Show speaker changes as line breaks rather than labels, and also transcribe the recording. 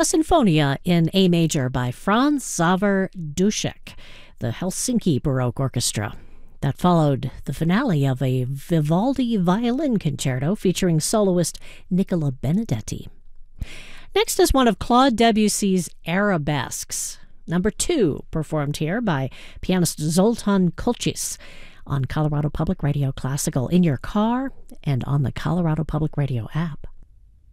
a Sinfonia in A major by Franz Xaver Dušek, the Helsinki Baroque Orchestra. That followed the finale of a Vivaldi violin concerto featuring soloist Nicola Benedetti. Next is one of Claude Debussy's arabesques, number 2, performed here by pianist Zoltan Kolchis on Colorado Public Radio Classical in your car and on the Colorado Public Radio app.